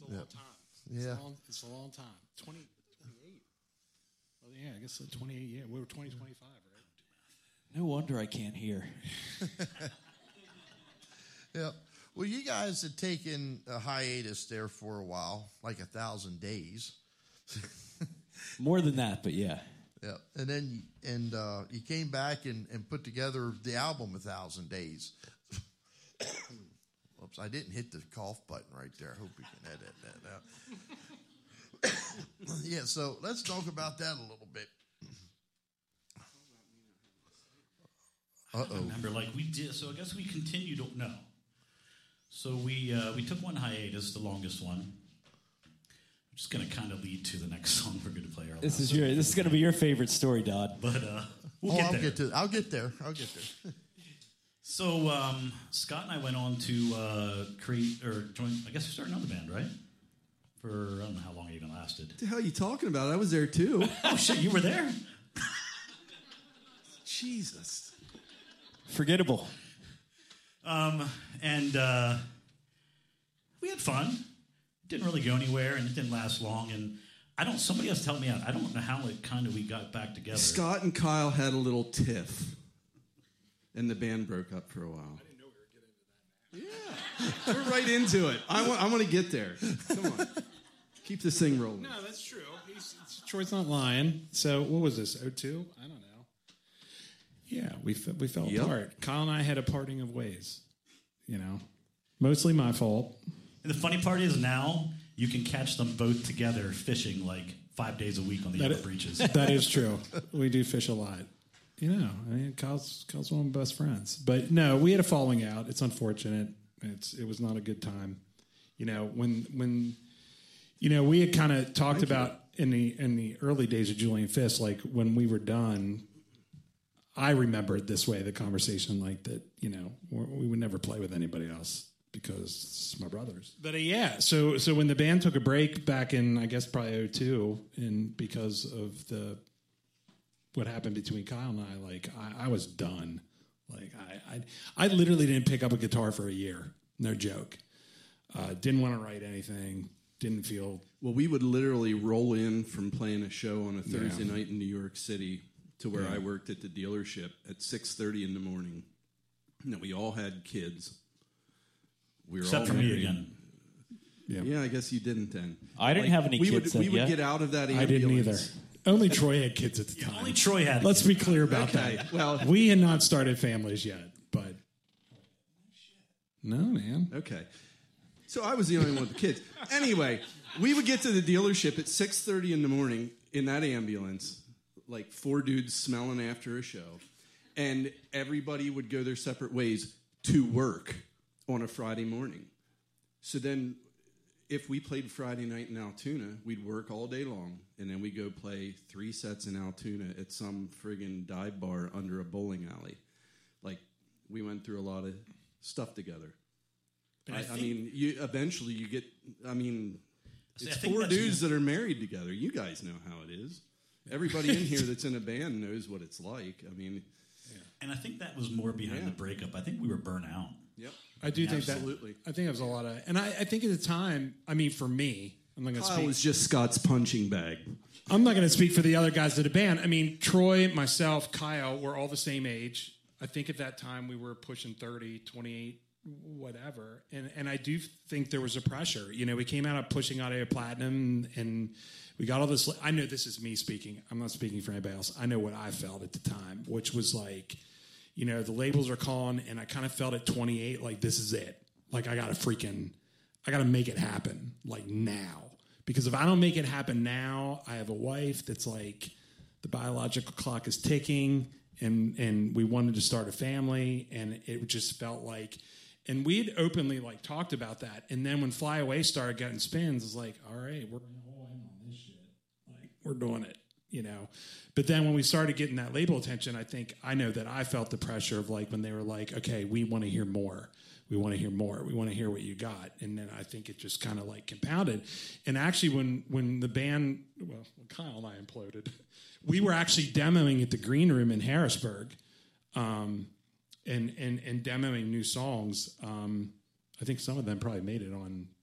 It's a long time. It's a long time. 28. Well, yeah, I guess 28. Yeah, we were 25, right? No wonder I can't hear. Yeah. Well, you guys had taken a hiatus there for a while, like 1,000 days. More than that, but yeah. Yeah. And then you came back and put together the album 1,000 Days. Oops, I didn't hit the cough button right there. I hope we can edit that out. Yeah, so let's talk about that a little bit. I remember, like we did. So I guess we continued. No. So we took one hiatus, the longest one. I'm just going to kind of lead to the next song we're going to play. This is going to be your favorite story, Dodd. But we'll get there. I'll get there. So Scott and I went on to create or join. I guess we started another band, right? For I don't know how long it even lasted. What the hell are you talking about? I was there too. Oh shit, you were there? Jesus. Forgettable. And we had fun. It didn't really go anywhere, and it didn't last long. And somebody else help me out. I don't know how we got back together. Scott and Kyle had a little tiff, and the band broke up for a while. I didn't know we were getting into that now. Yeah, we're right into it. I want to get there. Come on, keep this thing rolling. No, that's true. Troy's not lying. So what was this? 02? I don't know. Yeah, we fell apart. Kyle and I had a parting of ways. You know, mostly my fault. And the funny part is now you can catch them both together fishing like 5 days a week on the Yellow Breeches. That is true. We do fish a lot. You know, I mean, Kyle's one of my best friends. But no, we had a falling out. It's unfortunate. It was not a good time. You know, when you know, we had kind of talked about in the early days of Julian Fisk, like when we were done. I remember it this way, the conversation like that, you know, we would never play with anybody else because it's my brothers. But yeah, so when the band took a break back in, I guess, probably 02, and because of what happened between Kyle and I, like, I was done. Like, I literally didn't pick up a guitar for a year. No joke. Didn't want to write anything. Didn't feel... Well, we would literally roll in from playing a show on a Thursday night in New York City to where I worked at the dealership at 6:30 in the morning. No, we all had kids. We were Except all for married. me again. Yeah, I guess you didn't then. I didn't have any kids We would yet. get out of that ambulance. I didn't either. Only Troy had kids at the time. Only Troy had Let's kids. be clear about that. Well, we had not started families yet, but... No, man. Okay. So I was the only one with the kids. Anyway, we would get to the dealership at 6:30 in the morning in that ambulance, like 4 dudes smelling after a show, and everybody would go their separate ways to work on a Friday morning. So then if we played Friday night in Altoona, we'd work all day long, and then we'd go play 3 sets in Altoona at some friggin' dive bar under a bowling alley. Like, we went through a lot of stuff together. I mean, eventually you get, it's 4 dudes that are married together. You guys know how it is. Everybody in here that's in a band knows what it's like. I mean... And I think that was more behind the breakup. I think we were burnt out. Yep. I do think Absolutely. I think it was a lot of... And I think at the time, I mean, for me, I'm not going to Kyle speak... was just Scott's punching bag. I'm not going to speak for the other guys of the band. I mean, Troy, myself, Kyle, we're all the same age. I think at that time we were pushing 30, 28, whatever. And I do think there was a pressure. You know, we came out of pushing Audio Platinum and we got all this... I know this is me speaking. I'm not speaking for anybody else. I know what I felt at the time, which was like, you know, the labels are calling and I kind of felt at 28 like this is it. Like I got to make it happen like now. Because if I don't make it happen now, I have a wife that's like the biological clock is ticking and we wanted to start a family and it just felt like... And we'd openly like talked about that. And then when Fly Away started getting spins, it's like, all right, we're all in on this shit. Like we're doing it, you know. But then when we started getting that label attention, I know that I felt the pressure of like when they were like, okay, we want to hear more. We want to hear more. We want to hear what you got. And then I think it just kind of like compounded. And actually when the band, well, Kyle and I imploded, we were actually demoing at the Green Room in Harrisburg. And demoing new songs. I think some of them probably made it on